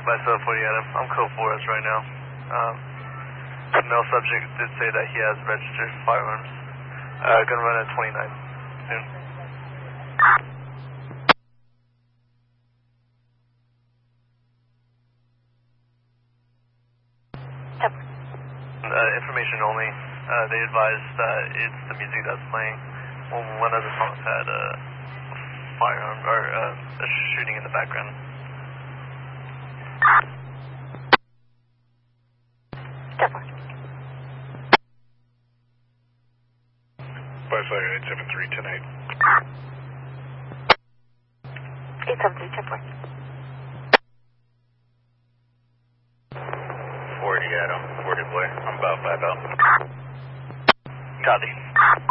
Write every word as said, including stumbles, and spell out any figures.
Myself, forty Adam. I'm code four S right now. Um, the male subject did say that he has registered firearms. Uh, gonna run at twenty-nine soon. Yep. Uh, information only. Uh, they advised that it's the music that's playing. Well, one of the songs had a firearm or uh, a shooting in the background. Firefighter eight seven three, ten eight. eight seven three, ten four. forty Adam, forty boy. I'm about five out. Copy.